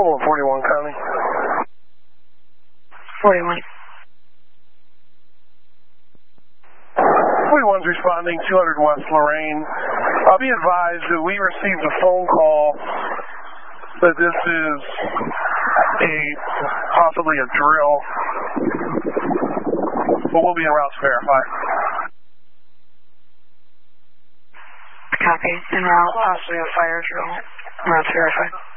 Call 41 Connie. 41. 41's responding, 200 West Lorraine. I'll be advised that we received a phone call that this is possibly a drill, but we'll be en route to verify. Copy. En route, possibly a fire drill. En route to verify.